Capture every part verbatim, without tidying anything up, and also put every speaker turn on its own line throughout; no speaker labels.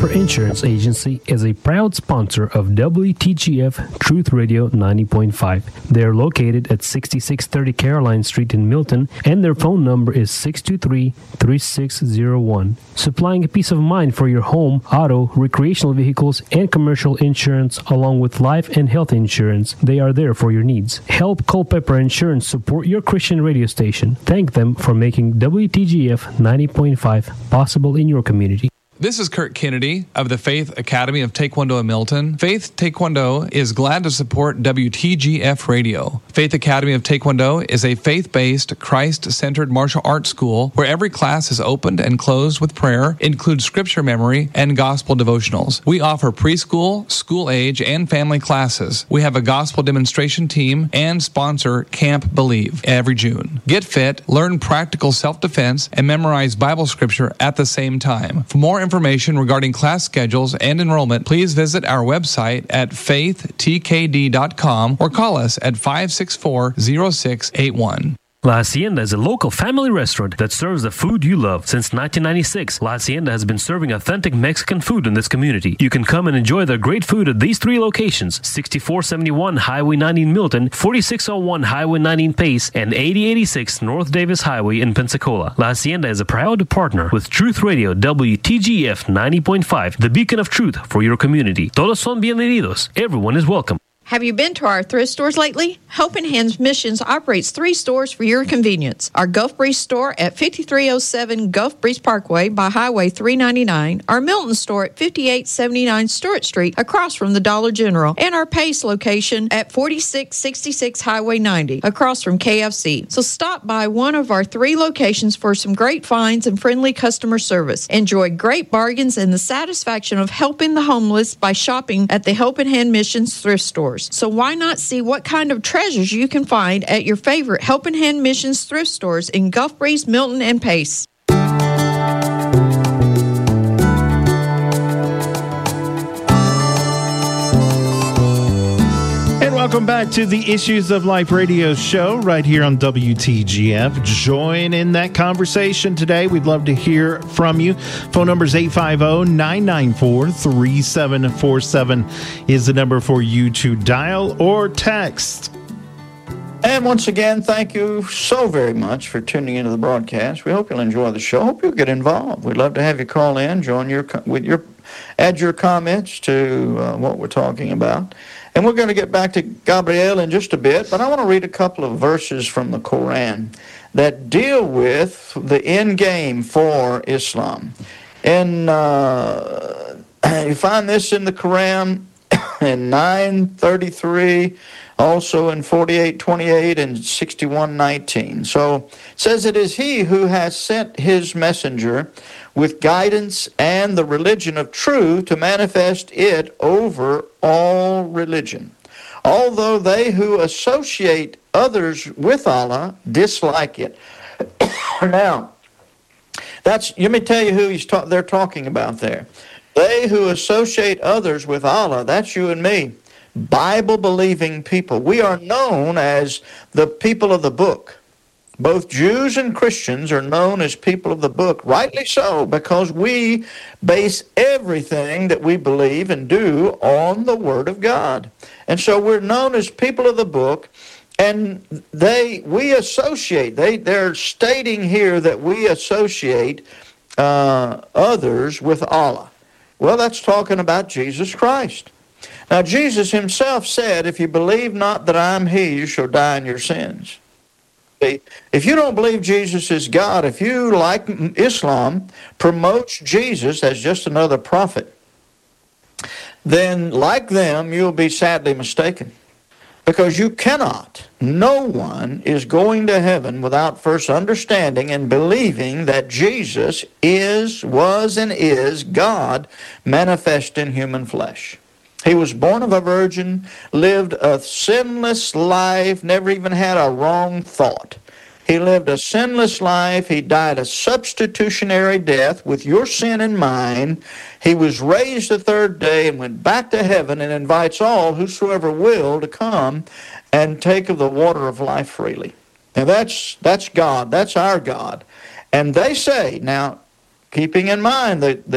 Culpeper Insurance Agency is a proud sponsor of W T G F Truth Radio ninety point five. They are located at sixty-six thirty Caroline Street in Milton, and their phone number is six two three, three six zero one. Supplying a peace of mind for your home, auto, recreational vehicles, and commercial insurance, along with life and health insurance. They are there for your needs. Help Culpeper Insurance support your Christian radio station. Thank them for making W T G F ninety point five possible in your community.
This is Kurt Kennedy of the Faith Academy of Taekwondo in Milton. Faith Taekwondo is glad to support W T G F Radio. Faith Academy of Taekwondo is a faith-based, Christ-centered martial arts school where every class is opened and closed with prayer, includes scripture memory, and gospel devotionals. We offer preschool, school age, and family classes. We have a gospel demonstration team and sponsor Camp Believe every June. Get fit, learn practical self-defense, and memorize Bible scripture at the same time. For more information regarding class schedules and enrollment, please visit our website at faith t k d dot com or call us at five six four, zero six eight one.
La Hacienda is a local family restaurant that serves the food you love. Since nineteen ninety-six, La Hacienda has been serving authentic Mexican food in this community. You can come and enjoy their great food at these three locations: sixty-four seventy-one Highway ninety in Milton, forty-six oh one Highway ninety in Pace, and eighty eighty-six North Davis Highway in Pensacola. La Hacienda is a proud partner with Truth Radio W T G F ninety point five, the beacon of truth for your community. Todos son bienvenidos. Everyone is welcome.
Have you been to our thrift stores lately? Helping Hands Missions operates three stores for your convenience. Our Gulf Breeze store at fifty-three oh seven Gulf Breeze Parkway by Highway three ninety-nine, our Milton store at fifty-eight seventy-nine Stewart Street across from the Dollar General, and our Pace location at forty-six sixty-six Highway ninety across from K F C. So stop by one of our three locations for some great finds and friendly customer service. Enjoy great bargains and the satisfaction of helping the homeless by shopping at the Helping Hand Missions thrift stores. So why not see what kind of treasures you can find at your favorite Helping Hand Missions thrift stores in Gulf Breeze, Milton, and Pace.
Welcome back to the Issues of Life radio show right here on W T G F. Join in that conversation today. We'd love to hear from you. Phone number is eight five zero, nine nine four, three seven four seven is the number for you to dial or text.
And once again, thank you so very much for tuning into the broadcast. We hope you'll enjoy the show. Hope you'll get involved. We'd love to have you call in, join your with your add your comments to uh, what we're talking about. And we're going to get back to Gabriel in just a bit, but I want to read a couple of verses from the Quran that deal with the end game for Islam. And uh, you find this in the Quran in nine thirty-three, also in forty-eight twenty-eight and sixty-one nineteen. So it says, "It is he who has sent his messenger with guidance and the religion of truth to manifest it over all religion. Although they who associate others with Allah dislike it." Now, that's, let me tell you who he's ta- they're talking about there. They who associate others with Allah, that's you and me, Bible-believing people. We are known as the people of the book. Both Jews and Christians are known as people of the book, rightly so, because we base everything that we believe and do on the Word of God. And so we're known as people of the book, and they we associate, they, they're stating here that we associate uh, others with Allah. Well, that's talking about Jesus Christ. Now, Jesus himself said, "If you believe not that I am he, you shall die in your sins." If you don't believe Jesus is God, if you, like Islam, promotes Jesus as just another prophet, then like them, you'll be sadly mistaken. Because you cannot, no one is going to heaven without first understanding and believing that Jesus is, was, and is God manifest in human flesh. He was born of a virgin, lived a sinless life, never even had a wrong thought. He lived a sinless life. He died a substitutionary death with your sin in mind. He was raised the third day and went back to heaven and invites all, whosoever will, to come and take of the water of life freely. Now that's that's God. That's our God. And they say, now, keeping in mind the, the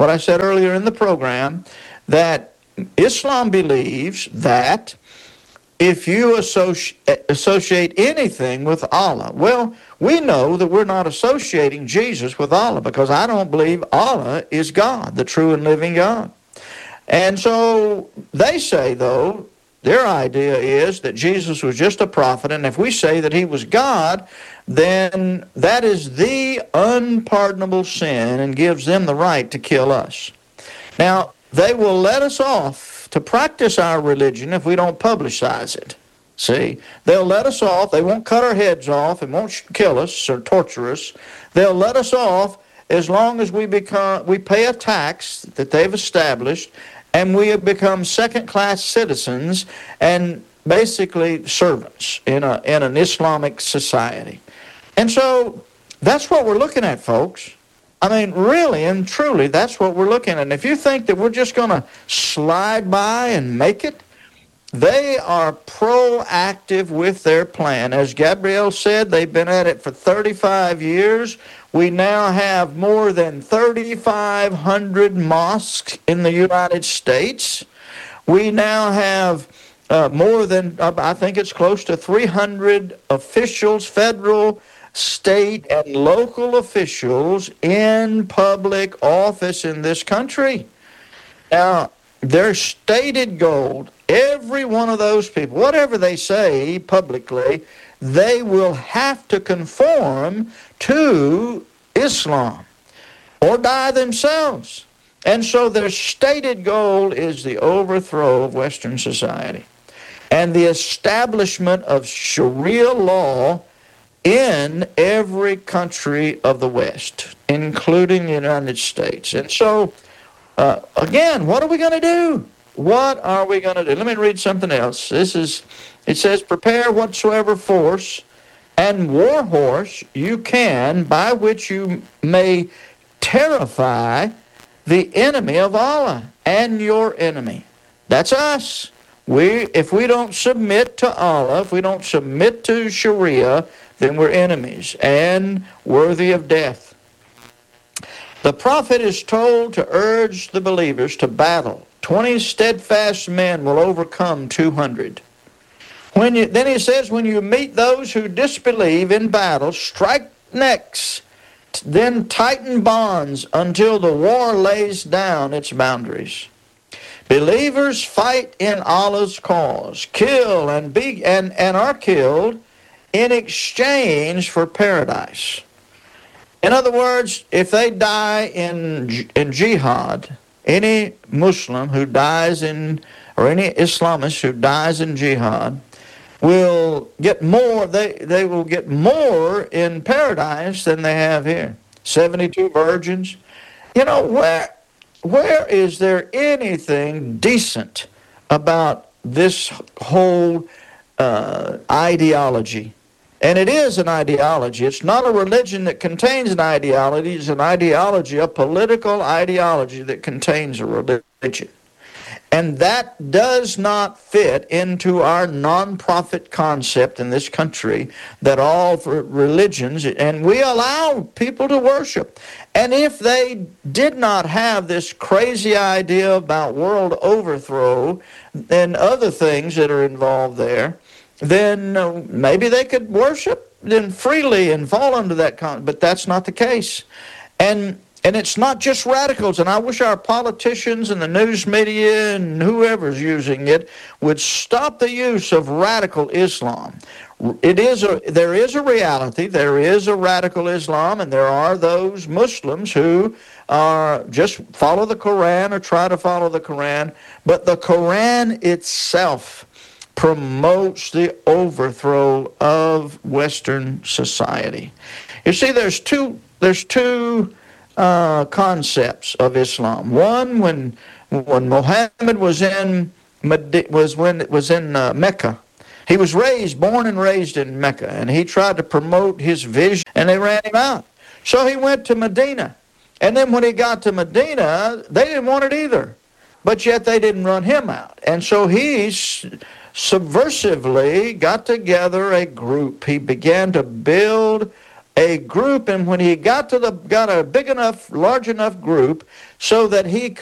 what I said earlier in the program, that Islam believes that if you associ- associate anything with Allah, well, we know that we're not associating Jesus with Allah, because I don't believe Allah is God, the true and living God. And so they say, though, their idea is that Jesus was just a prophet, and if we say that he was God, then that is the unpardonable sin and gives them the right to kill us. Now, they will let us off to practice our religion if we don't publicize it. See, they'll let us off. They won't cut our heads off and won't kill us or torture us. They'll let us off as long as we become we pay a tax that they've established, and we have become second-class citizens and basically servants in a in an Islamic society. And so that's what we're looking at, folks. I mean, really and truly, that's what we're looking at. And if you think that we're just going to slide by and make it, they are proactive with their plan. As Gabrielle said, they've been at it for thirty-five years. We now have more than thirty-five hundred mosques in the United States. We now have uh, more than, uh, I think it's close to three hundred officials, federal, state, and local officials in public office in this country. Now, their stated goal, every one of those people, whatever they say publicly, they will have to conform to Islam or die themselves. And so their stated goal is the overthrow of Western society and the establishment of Sharia law in every country of the West, including the United States. And so, uh, again, what are we going to do? What are we going to do? Let me read something else. This is, it says, prepare whatsoever force and war horse you can, by which you may terrify the enemy of Allah and your enemy. That's us. We, if we don't submit to Allah, if we don't submit to Sharia, then we're enemies and worthy of death. The prophet is told to urge the believers to battle. Twenty steadfast men will overcome two hundred. When you, then he says, when you meet those who disbelieve in battle, strike necks, then tighten bonds until the war lays down its boundaries. Believers fight in Allah's cause, kill and be and, and are killed in exchange for paradise. In other words, if they die in in jihad, any Muslim who dies in, or any Islamist who dies in jihad, will get more, they, they will get more in paradise than they have here. seventy-two virgins. You know, where where is there anything decent about this whole uh, ideology? And it is an ideology. It's not a religion that contains an ideology. It's an ideology, a political ideology that contains a religion. And that does not fit into our non-profit concept in this country that all religions, and we allow people to worship. And if they did not have this crazy idea about world overthrow and other things that are involved there, then uh, maybe they could worship then freely and fall under that con- but that's not the case. And and it's not just radicals, and I wish our politicians and the news media and whoever's using it would stop the use of radical Islam. It is a there is a reality, there is a radical Islam, and there are those Muslims who are just follow the Quran or try to follow the Quran, but the Quran itself promotes the overthrow of Western society. You see, there's two there's two uh, concepts of Islam. One, when when Muhammad was in was when it was in uh, Mecca, he was raised, born and raised in Mecca, and he tried to promote his vision, and they ran him out. So he went to Medina, and then when he got to Medina, they didn't want it either, but yet they didn't run him out, and so he's subversively got together a group. He began to build a group, and when he got to the got a big enough, large enough group, so that he